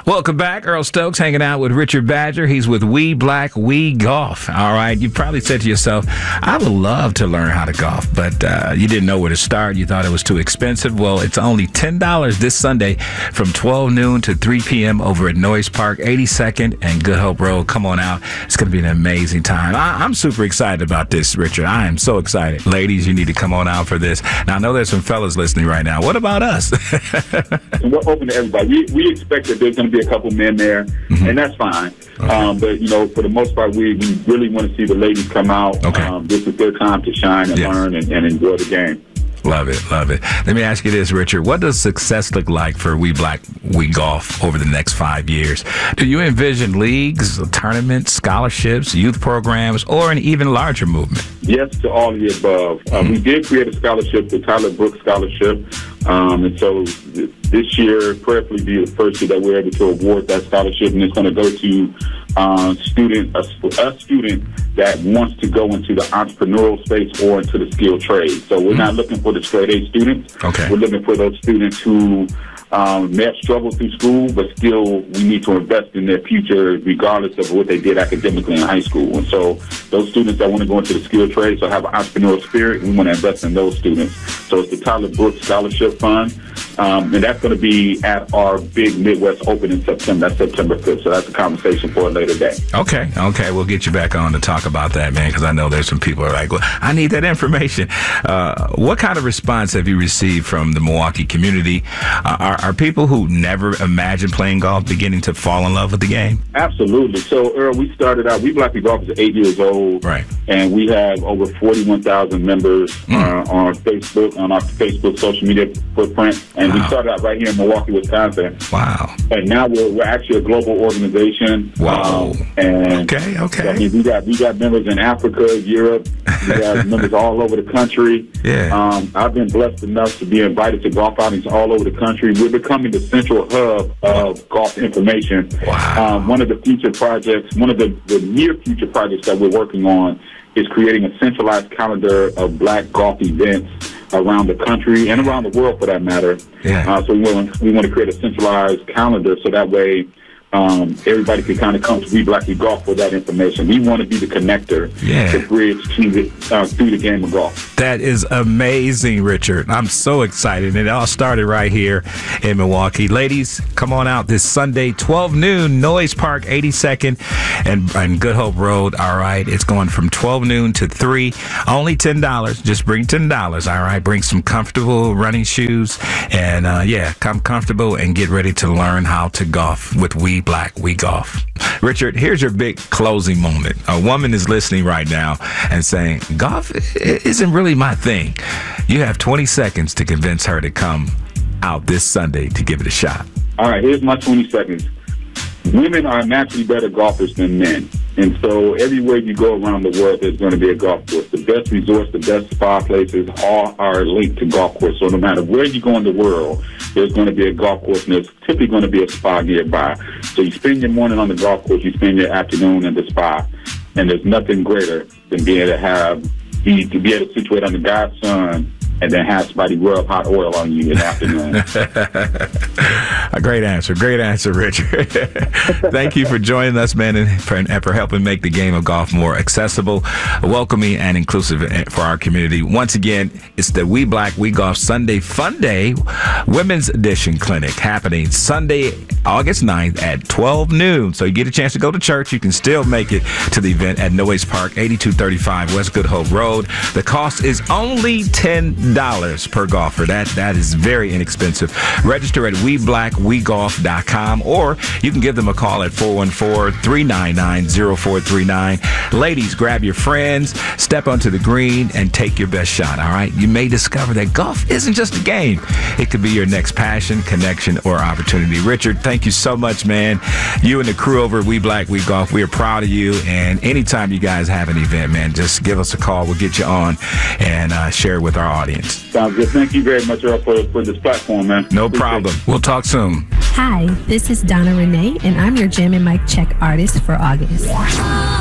Welcome back. Earl Stokes hanging out with Richard Badger. He's with We Black, We Golf. All right. You probably said to yourself, I would love to learn how to golf, but you didn't know where to start. You thought it was too expensive. Well, it's only $10 this Sunday from 12 noon to 3 p.m. over at Noyes Park, 82nd and Good Hope Road. Come on out. It's going to be an amazing time. I'm super excited about this, Richard. I am so excited. Ladies, you need to come on out for this. Now, I know there's some fellas listening right now. What about us? We're open to everybody. We expect that there's going to be a couple men there, and that's fine. Okay. But, you know, for the most part, we really want to see the ladies come out. Okay. This is their time to shine and learn and enjoy the game. Love it, love it. Let me ask you this, Richard. What does success look like for We Black, We Golf over the next 5 years? Do you envision leagues, tournaments, scholarships, youth programs, or an even larger movement? Yes to all of the above. We did create a scholarship, the Tyler Brooks Scholarship. And so this year, prayerfully, be the first year that we're able to award that scholarship, and it's going to go to a student that wants to go into the entrepreneurial space or into the skilled trade. So we're not looking for the straight A students. Okay. We're looking for those students who may have struggled through school, but still we need to invest in their future regardless of what they did academically in high school. And so those students that want to go into the skilled trade, so have an entrepreneurial spirit, we want to invest in those students. So it's the Tyler Brooks Scholarship Fund. And that's going to be at our big Midwest Open in September. That's September 5th. So that's a conversation for a later day. Okay. We'll get you back on to talk about that, man, because I know there's some people who are like, well, I need that information. What kind of response have you received from the Milwaukee community? Are people who never imagined playing golf beginning to fall in love with the game? Absolutely. So, Earl, we started out, We Black We Golf is 8 years old. Right. And we have over 41,000 members on Facebook, on our Facebook social media footprint. And we started out right here in Milwaukee, Wisconsin. Wow. And now we're actually a global organization. Wow. And okay. I mean, we got members in Africa, Europe. We got members all over the country. Yeah. I've been blessed enough to be invited to golf outings all over the country. We're becoming the central hub of golf information. Wow. One of the future projects, one of the near future projects that we're working on is creating a centralized calendar of black golf events around the country and around the world, for that matter. Yeah. So we want to create a centralized calendar so that way everybody can kind of come to We Black We Golf for that information. We want to be the connector to bridge through the game of golf. That is amazing, Richard. I'm so excited. It all started right here in Milwaukee. Ladies, come on out this Sunday, 12 noon, Noyes Park, 82nd and Good Hope Road. All right. It's going from 12 noon to 3. Only $10. Just bring $10. All right. Bring some comfortable running shoes and, come comfortable and get ready to learn how to golf with We Black, We Golf. Richard, here's your big closing moment. A woman is listening right now and saying, golf isn't really my thing. You have 20 seconds to convince her to come out this Sunday to give it a shot. All right, here's my 20 seconds. Women are naturally better golfers than men. And so everywhere you go around the world, there's going to be a golf course. The best resorts, the best spa places, all are linked to golf course. So no matter where you go in the world, there's going to be a golf course, and there's typically going to be a spa nearby. So you spend your morning on the golf course, you spend your afternoon in the spa, and there's nothing greater than being able to be able to situate under God's sun and then have somebody rub hot oil on you in the afternoon. A great answer, Richard. Thank you for joining us, man, and for helping make the game of golf more accessible, welcoming, and inclusive for our community. Once again, it's the We Black, We Golf Sunday Fun Day Women's Edition Clinic happening Sunday, August 9th at 12 noon. So you get a chance to go to church. You can still make it to the event at Noyes Park, 8235 West Good Hope Road. The cost is only $10 per golfer. That is very inexpensive. Register at WeBlackWeGolf.com, or you can give them a call at 414-399-0439. Ladies, grab your friends, step onto the green, and take your best shot, all right? You may discover that golf isn't just a game. It could be your next passion, connection, or opportunity. Richard, thank you so much, man. You and the crew over at We Black, We Golf, we are proud of you, and anytime you guys have an event, man, just give us a call. We'll get you on and share it with our audience. Sounds good. Thank you very much, Earl, for this platform, man. No problem. We'll talk soon. Hi, this is Donna Renee, and I'm your Jam and Mic Check artist for August.